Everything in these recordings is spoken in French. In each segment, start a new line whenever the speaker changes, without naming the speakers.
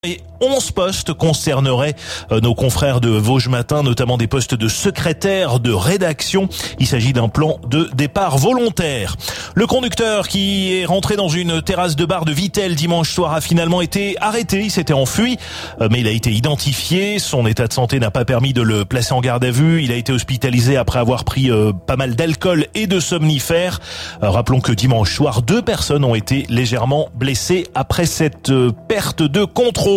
Et 11 postes concerneraient nos confrères de Vosges Matin, notamment des postes de secrétaire de rédaction. Il s'agit d'un plan de départ volontaire. Le conducteur qui est rentré dans une terrasse de bar de Vittel dimanche soir a finalement été arrêté. Il s'était enfui, mais il a été identifié. Son état de santé n'a pas permis de le placer en garde à vue. Il a été hospitalisé après avoir pris pas mal d'alcool et de somnifères. Rappelons que dimanche soir, 2 personnes ont été légèrement blessées après cette perte de contrôle.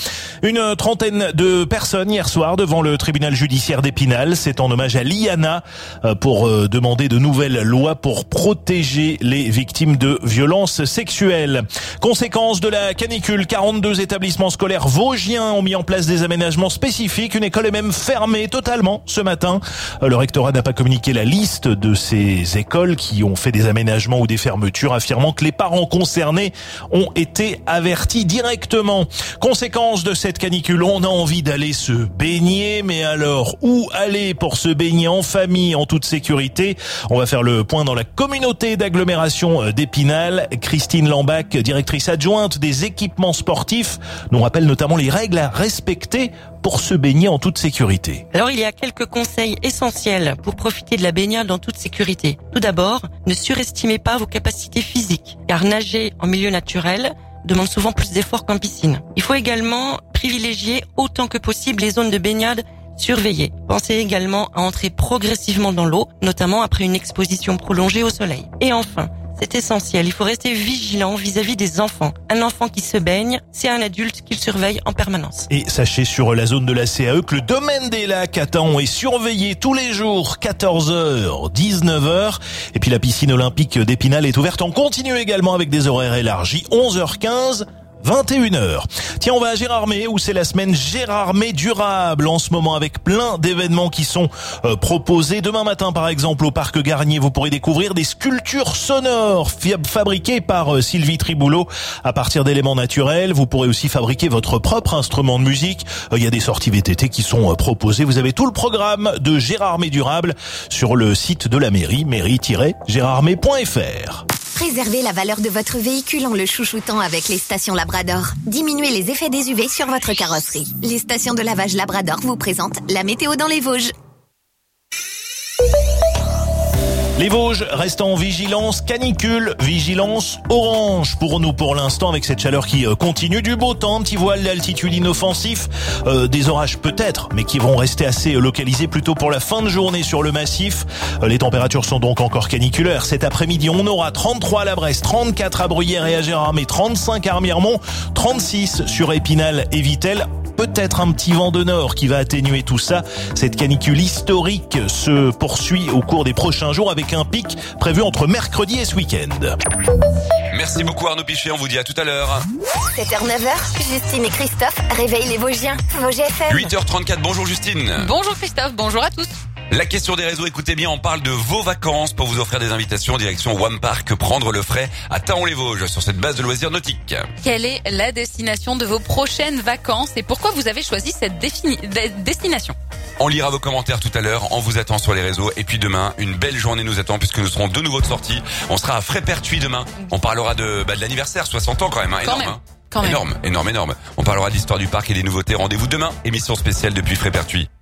Une trentaine de personnes hier soir devant le tribunal judiciaire d'Épinal. C'est en hommage à Liana pour demander de nouvelles lois pour protéger les victimes de violences sexuelles. Conséquence de la canicule, 42 établissements scolaires vosgiens ont mis en place des aménagements spécifiques. Une école est même fermée totalement ce matin. Le rectorat n'a pas communiqué la liste de ces écoles qui ont fait des aménagements ou des fermetures, affirmant que les parents concernés ont été avertis directement. Conséquence de cette canicule, on a envie d'aller se baigner, mais alors où aller pour se baigner en famille, en toute sécurité? On va faire le point dans la communauté d'agglomération d'Épinal. Christine Lambach, directrice adjointe des équipements sportifs, nous rappelle notamment les règles à respecter pour se baigner en toute sécurité.
Alors il y a quelques conseils essentiels pour profiter de la baignade en toute sécurité. Tout d'abord, ne surestimez pas vos capacités physiques, car nager en milieu naturel demande souvent plus d'efforts qu'en piscine. Il faut également privilégier autant que possible les zones de baignade surveillées. Pensez également à entrer progressivement dans l'eau, notamment après une exposition prolongée au soleil. Et enfin, c'est essentiel, il faut rester vigilant vis-à-vis des enfants. Un enfant qui se baigne, c'est un adulte qui le surveille en permanence.
Et sachez sur la zone de la CAE que le domaine des lacs à Taon est surveillé tous les jours, 14h, 19h. Et puis la piscine olympique d'Épinal est ouverte en continu également avec des horaires élargis, 11h15. 21h. Tiens, on va à Gérardmer où c'est la semaine Gérardmer durable en ce moment avec plein d'événements qui sont proposés. Demain matin par exemple au parc Garnier, vous pourrez découvrir des sculptures sonores fabriquées par Sylvie Triboulot à partir d'éléments naturels. Vous pourrez aussi fabriquer votre propre instrument de musique. Il y a des sorties VTT qui sont proposées. Vous avez tout le programme de Gérardmer durable sur le site de la mairie, mairie-gérardmer.fr.
Préservez la valeur de votre véhicule en le chouchoutant avec les stations Labrador. Diminuez les effets des UV sur votre carrosserie. Les stations de lavage Labrador vous présentent la météo dans les Vosges.
Les Vosges restent en vigilance canicule, vigilance orange pour nous pour l'instant avec cette chaleur qui continue, du beau temps, petit voile d'altitude inoffensif, des orages peut-être, mais qui vont rester assez localisés plutôt pour la fin de journée sur le massif. Les températures sont donc encore caniculaires. Cet après-midi, on aura 33 à la Bresse, 34 à Bruyères et à Gérardmer, 35 à Remiremont, 36 sur Épinal et Vittel. Peut-être un petit vent de nord qui va atténuer tout ça. Cette canicule historique se poursuit au cours des prochains jours avec un pic prévu entre mercredi et ce week-end.
Merci beaucoup Arnaud Pichet, on vous dit à tout à l'heure.
7h, 9h, Justine et Christophe réveillent les Vosgiens. Vosges FM.
8h34, bonjour Justine.
Bonjour Christophe, bonjour à tous.
La question des réseaux, écoutez bien, on parle de vos vacances pour vous offrir des invitations direction One Park, prendre le frais à Taon-les-Vosges sur cette base de loisirs nautiques.
Quelle est la destination de vos prochaines vacances et pourquoi vous avez choisi cette destination?
On lira vos commentaires tout à l'heure, on vous attend sur les réseaux et puis demain, une belle journée nous attend puisque nous serons de nouveau de sortie. On sera à Frépertuis demain, on parlera de l'anniversaire, 60 ans quand même, énorme. Énorme. On parlera de l'histoire du parc et des nouveautés. Rendez-vous demain, émission spéciale depuis Frépertuis.